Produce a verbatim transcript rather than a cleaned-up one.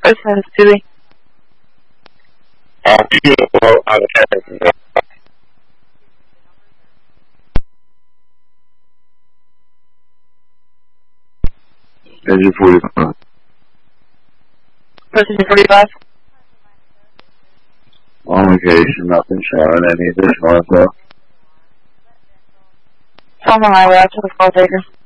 Person is Dewey. Uh, beautiful. I'm checking. Engine forty-five. Person forty-five. On location, nothing showing. Any additional info? It's on the highway. I took a call taker.